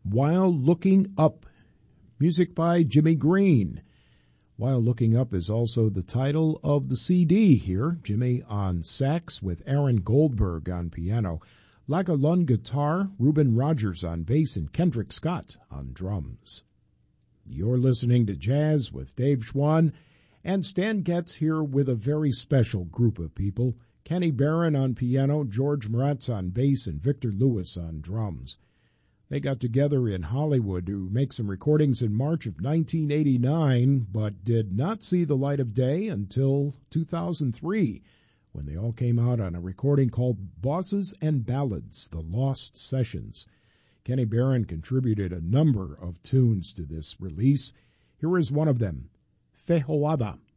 While Looking Up, music by Jimmy Green. While Looking Up is also the title of the CD here. Jimmy on sax with Aaron Goldberg on piano, Laga Lund guitar, Reuben Rogers on bass, and Kendrick Scott on drums. You're listening to Jazz with Dave Schwann, and Stan Getz here with a very special group of people. Kenny Barron on piano, George Moretz on bass, and Victor Lewis on drums. They got together in Hollywood to make some recordings in March of 1989, but did not see the light of day until 2003, when they all came out on a recording called Bosses and Ballads, The Lost Sessions. Kenny Barron contributed a number of tunes to this release. Here is one of them, Fehoada.